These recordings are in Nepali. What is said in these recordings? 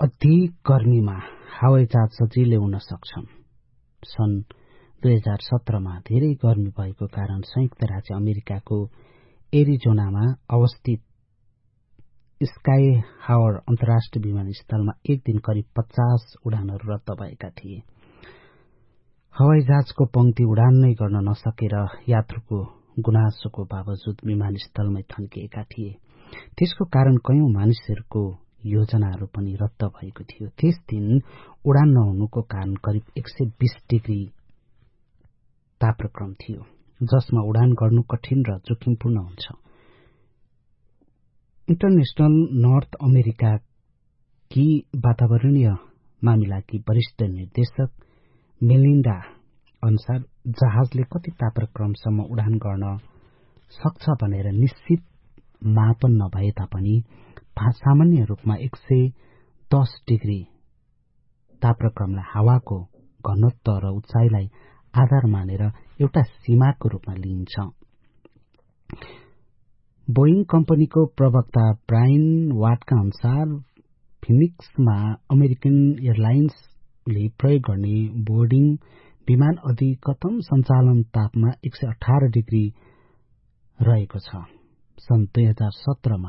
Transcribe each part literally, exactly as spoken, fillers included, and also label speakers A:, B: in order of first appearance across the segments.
A: अधिक गर्मीमा हवाईजहाज सजिलै उड्न सक्छन्। सन् दुई हजार सत्रमा धेरै गर्मी भएको कारण संयुक्त राज्य अमेरिकाको एरिजोनामा अवस्थित स्काई हावर अन्तर्राष्ट्रिय विमानस्थलमा एक दिन करिब पचास उडानहरू रद्द भएका थिए। हवाईजहाजको पंक्ति उडान नै गर्न नसकेर यात्रुको गुनासोको बावजुद विमानस्थलमै थन्किएका थिए। त्यसको कारण कयौं मानिसहरूको योजनाहरू पनि रद्द भएको थियो। त्यस दिन उडान नहुनुको कारण करिब एक सय बीस डिग्री तापक्रम थियो, जसमा उडान गर्नु कठिन र जोखिमपूर्ण हुन्छ। इन्टरनेशनल नर्थ अमेरिकाकी वातावरणीय मामिलाकी वरिष्ठ निर्देशक मेलिन्डा अनुसार जहाजले कति तापक्रमसम्म उडान गर्न सक्छ भनेर निश्चित मापन नभए तापनि सामान्य रूपमा एक सय दस डिग्री तापक्रमलाई हावाको घनत्व र उचाइलाई आधार मानेर एउटा सीमाको रूपमा लिइन्छ। बोइङ कम्पनीको प्रवक्ता ब्रायन वाटका अनुसार फिनिक्समा अमेरिकन एयरलाइन्सले प्रयोग गर्ने बोर्डिङ विमान अधिकतम सञ्चालन तापमा एक सय अठार डिग्री रहेको छ। सन् दुई हजार सत्रमा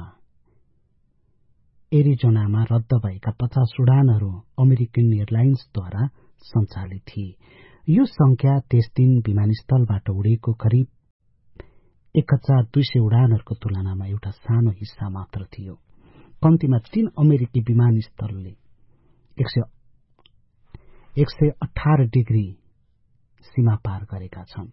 A: एरिजोनामा रद्द भएका पचास उडानहरू अमेरिकन एयरलाइन्सद्वारा सञ्चालित थिए। यो संख्या त्यस दिन विमानस्थलबाट उडेको करिब एक हजार दुई सय उडानहरूको तुलनामा एउटा सानो हिस्सा मात्र थियो। कम्तीमा तीन अमेरिकी विमानस्थलले एक सय अठार डिग्री सीमा पार गरेका छन्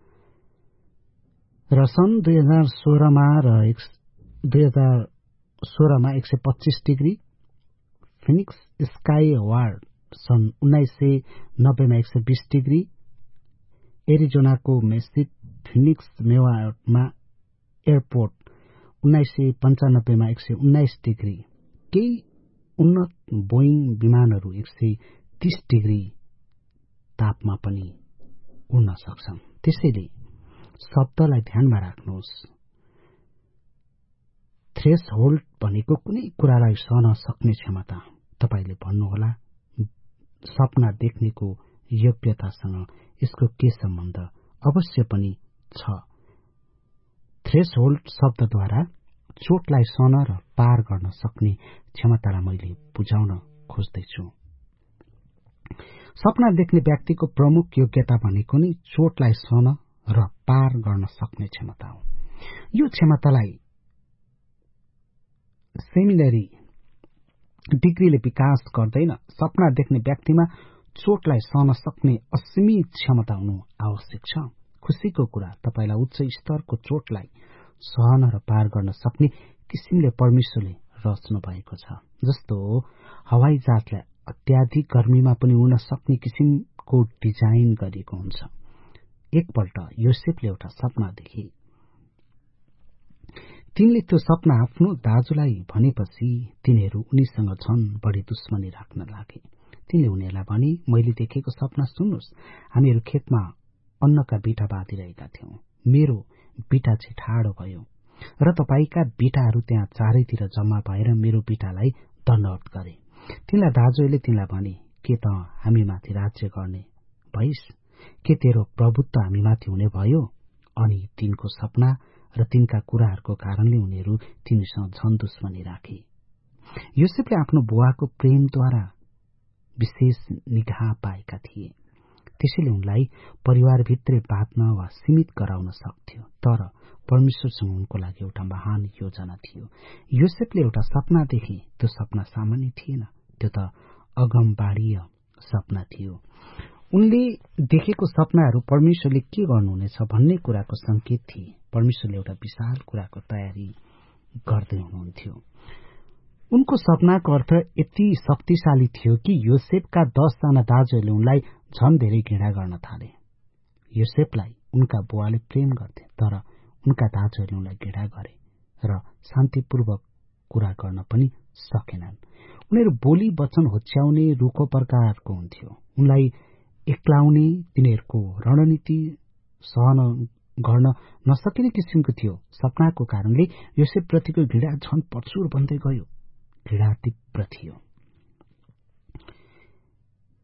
A: र सन् दुई हजार सोह्रमा र दुई हजार सोह्रमा एक सय पच्चीस डिग्री। फिनिक्स स्काई वार्ड सन् उन्नाइस सय नब्बेमा एक सय बीस डिग्री। एरिजोनाको मेसिट फिनिक्स मेवामा एयरपोर्ट उन्नाइस सय पञ्चानब्बेमा एक सय उन्नाइस डिग्री। केही उन्नत बोइङ विमानहरू एक सय तीस डिग्री तापमा पनि उड्न सक्छन्। त्यसैले शब्दलाई ध्यानमा राख्नुहोस्। थ्रेसहोल्ड भनेको कुनै कुरालाई सहन सक्ने क्षमता। तपाईले भन्नुहोला, सपना देख्नेको योग्यतासँग यसको के सम्बन्ध? अवश्य पनि छ। थ्रेसहोल्ड शब्दद्वारा चोटलाई सहन र पार गर्न सक्ने क्षमतालाई मैले बुझाउन खोज्दैछु। सपना देख्ने व्यक्तिको प्रमुख योग्यता भनेको नै चोटलाई सहन र पार गर्न सक्ने क्षमता हो। यो क्षमतालाई सेमिनरी डिग्रीले विकास गर्दैन। सपना देख्ने व्यक्तिमा चोटलाई सहन सक्ने असीमित क्षमता हुनु आवश्यक छ। खुशीको कुरा, तपाईलाई उच्च स्तरको चोटलाई सहन र पार गर्न सक्ने किसिमले परमेश्वरले रच्नु भएको छ। जस्तो हवाईजहाजलाई अत्याधिक गर्मीमा पनि उड्न सक्ने किसिमको डिजाइन गरिएको हुन्छ। एकपल्ट योसेफले एउटा सपना देखे। तिनले त्यो सपना आफ्नो दाजुलाई भनेपछि तिनीहरू उनीसँग झन बढी दुश्मनी राख्न लागे। तिनले उनीहरूलाई भने, मैले देखेको सपना सुन्नुहोस्। हामीहरू खेतमा अन्नका बिटा बाँधिरहेका थियौं। मेरो बिटा चाहिँ ठाडो भयो र तपाईका बिटाहरू त्यहाँ चारैतिर जम्मा भएर मेरो बिटालाई दण्डवत गरे। तिनलाई दाजुले तिनलाई भने, के त हामीमाथि राज्य गर्ने भइस? के तेरो प्रभुत्व हामीमाथि हुने भयो? अनि तिनको सपना र तिनका कुराहरूको कारणले उनीहरू तिनीसँग झन दुश्मनी राखे। योसेफले आफ्नो बुवाको प्रेमद्वारा विशेष निगाह पाएका थिए। त्यसैले उनलाई परिवारभित्रै बाँध्न वा सीमित गराउन सक्थ्यो। तर परमेश्वरसँग उनको लागि एउटा महान योजना थियो। योसेफले एउटा सपना देखे। त्यो सपना सामान्य थिएन, त्यो त अगमबाडीय सपना थियो। उनले देखेको सपनाहरू परमेश्वरले के गर्नुहुनेछ भन्ने कुराको संकेत थिए। परमेश्वरले एउटा विशाल कुराको तयारी गर्दै हुनुहुन्थ्यो। उनको सपनाको अर्थ यति शक्तिशाली थियो कि योसेफका दसजना दाजुहरूले उनलाई झन धेरै घृणा गर्न थाले। योसेफलाई उनका बुवाले प्रेम गर्थे, तर उनका दाजुहरूले उनलाई घृणा गरे र शान्तिपूर्वक कुरा गर्न पनि सकेनन्। उनीहरू बोली वचन होच्याउने रुखो प्रकारको हुन्थ्यो। उनलाई एक्लाउने तिनीहरूको रणनीति सहन गर्न नसकिने किसिमको थियो। सपनाको कारणले योसेफ प्रतिको घृणा झन प्रचुर बन्दै गयो। घृणा तीव्र थियो।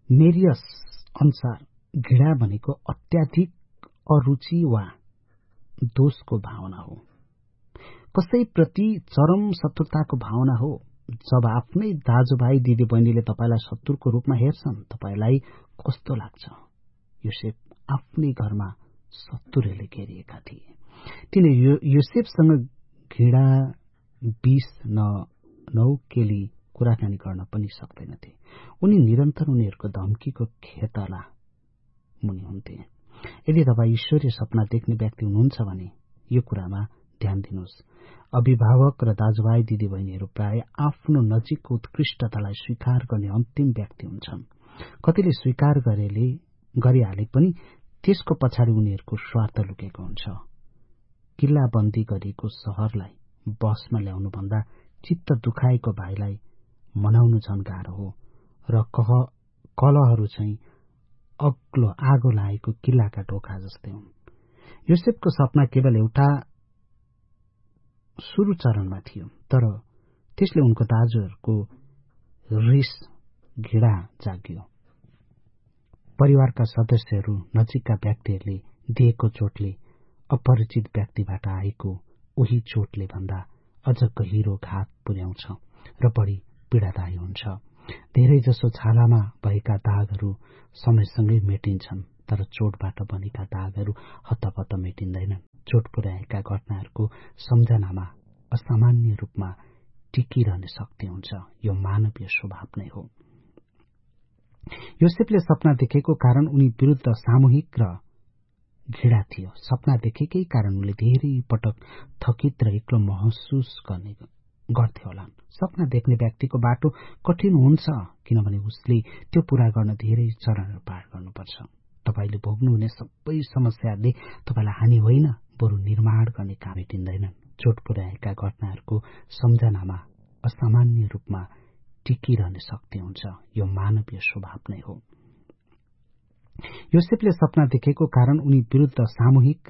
A: मेरियस अनुसार घृणा भनेको अत्याधिक अरुचि वा दोषको भावना हो, कसैप्रति चरम शत्रुताको भावना हो। जब आफ्नै दाजुभाइ दिदीबहिनीले तपाईलाई शत्रुको रूपमा हेर्छन्, तपाईलाई कस्तो लाग्छ? योसेफ आफ्नै घरमा शत्रुले घेरिएका थिए। तिनी योसेफसँग घृणा बीस न नौ केली कुराकानी गर्न पनि सक्दैनथे। उनी निरन्तर उनीहरूको धम्कीको खेतला मुनि हुन्थे। यदि तपाईँ ईश्वरीय सपना देख्ने व्यक्ति हुनुहुन्छ भने यो कुरामा ध्यान दिनुहोस्। अभिभावक र दाजुभाइ दिदीबहिनीहरू प्राय आफ्नो नजिकको उत्कृष्टतालाई स्वीकार गर्ने अन्तिम व्यक्ति हुन्छन्। कतिले स्वीकार गरेले गरिहाले पनि त्यसको पछाडि उनीहरूको स्वार्थ लुकेको हुन्छ। किल्लाबन्दी गरिएको शहरलाई बसमा ल्याउनु भन्दा चित्त दुखाएको भाइलाई मनाउनु झन गाह्रो हो र कह कलहहरू चाहिँ अग्लो आगो लागेको किल्लाका ढोका जस्तै हुन्। योसेफको सपना केवल एउटा सुरु चरणमा थियो, तर त्यसले उनको दाजुहरूको रिस घृणा जाग्यो। परिवारका सदस्यहरू, नजिकका व्यक्तिहरूले दिएको चोटले अपरिचित व्यक्तिबाट आएको उही चोटले भन्दा अझ गहिरो घात पुर्याउँछ र बढी पीडादायी हुन्छ। धेरैजसो छालामा भएका दागहरू समयसँगै मेटिन्छन्, तर चोटबाट बनेका दागहरू हत्तपत्त मेटिँदैनन्। चोट पुर्याएका घटनाहरूको सम्झनामा असामान्य रूपमा टिकिरहने शक्ति हुन्छ। यो मानवीय स्वभाव नै हो। योसेफले सपना देखेको कारण उनी विरुद्ध सामूहिक र घृणा थियो। सपना देखेकै कारण उनले धेरै पटक थकित र एक्लो महसुस गर्ने गर्थे होलान्। सपना देख्ने व्यक्तिको बाटो कठिन हुन्छ, किनभने उसले त्यो पूरा गर्न धेरै चरणहरू पार गर्नुपर्छ। तपाईले भोग्नुहुने सबै समस्याहरूले तपाईलाई हानि होइन, बरु निर्माण गर्ने काम भेटिँदैनन्। चोट पुर्याएका घटनाहरूको सम्झनामा असामान्य रूपमा टिकिरहने शक्ति हुन्छ। यो मानवीय स्वभाव नै हो। योसेफले सपना देखेको कारण उनी विरुद्ध सामूहिक